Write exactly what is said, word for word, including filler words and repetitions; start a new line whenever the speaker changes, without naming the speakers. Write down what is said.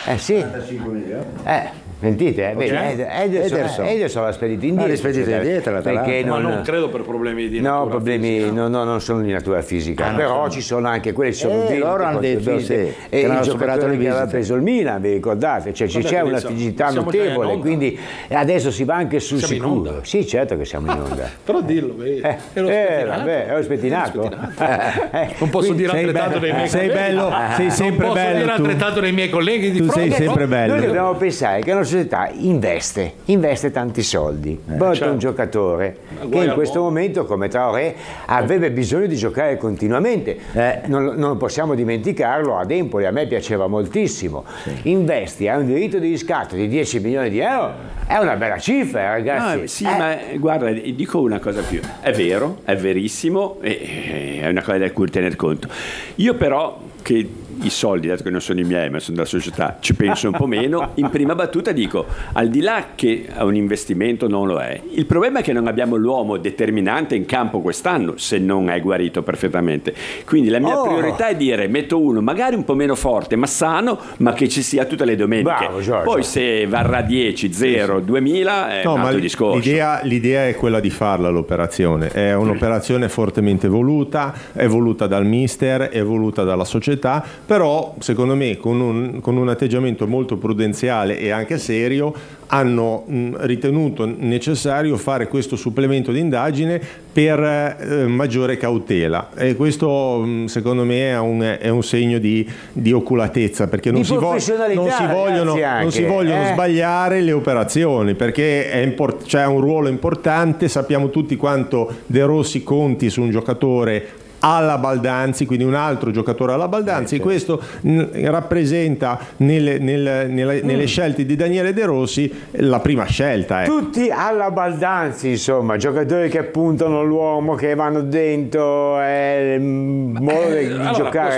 Eh sì.
quarantacinque milioni.
Eh. Sentite, eh, vedi,
Okay.
Ederson,
Ederson.
Ederson l'ha spedito indietro.
Ah, l'ha spedito
cioè,
indietro, l'Atalanta.
perché
Ma
non,
non credo per problemi di
no,
natura
problemi
fisica.
no, no, non sono di natura fisica,
Ah,
però
no,
ci sono anche quelli che sono
Eh,
denti,
loro hanno
contro
detto,
denti,
sì,
e
che
il
hanno superato
giocatore
le
che aveva
visite.
preso il Milan, vi ricordate? Cioè,
Vabbè,
c'è una
siamo-
fisicità
siamo già in
notevole,
onda.
quindi adesso si va anche sul
Siamo in
sicuro.
onda.
Sì, certo che siamo in onda.
Però dillo, vedi.
Eh,
Ero
eh,
spettinato.
vabbè, ero spettinato.
Spettinato. Non posso
Quindi
dire
sei
altrettanto
be-
dei miei
sei
colleghi.
bello, sei sempre
non posso
bello
dire
tu.
altrettanto dei miei colleghi di
Tu
fronte.
sei sempre bello.
Noi dobbiamo pensare che una società investe, investe tanti soldi, porta
certo.
un giocatore
Guai
che in
al
questo
mondo.
momento come Traoré avrebbe bisogno di giocare continuamente.
Eh.
Non, non possiamo dimenticarlo, ad Empoli a me piaceva moltissimo. Investi, ha un diritto di riscatto di dieci milioni di euro, è una bella cifra, ragazzi.
No, sì,
Eh,
ma guarda, dico una cosa più. È vero, è verissimo, e, è una cosa da cui tener conto. Io però, che i soldi, dato che non sono i miei ma sono della società, ci penso un po' meno, in prima battuta dico, al di là che è un investimento non lo è, il problema è che non abbiamo l'uomo determinante in campo quest'anno, se non è guarito perfettamente. Quindi la mia
Oh.
priorità è dire, metto uno magari un po' meno forte ma sano, ma che ci sia tutte le domeniche.
Bravo, Giorgio.
Poi se varrà dieci, zero, duemila è
No,
un
ma
altro discorso.
l'idea, l'idea è quella di farla l'operazione, è un'operazione fortemente voluta, è voluta dal mister, è voluta dalla società, però secondo me con un, con un atteggiamento molto prudenziale e anche serio hanno mh, ritenuto necessario fare questo supplemento di indagine per eh, maggiore cautela, e questo mh, secondo me è un, è un segno di, di oculatezza, perché non
Di
si, vo-
professionalità,
non si vogliono,
ragazzi,
non si
anche,
vogliono
eh.
sbagliare le operazioni, perché è import- c'è un ruolo importante, sappiamo tutti quanto De Rossi conti su un giocatore alla Baldanzi, quindi un altro giocatore alla Baldanzi, e questo mh, rappresenta nelle, nel- nelle- nelle scelte di Daniele De Rossi la prima scelta. ecco.
Tutti alla Baldanzi, insomma, giocatori che puntano l'uomo, che vanno dentro, è il modo di
allora,
giocare.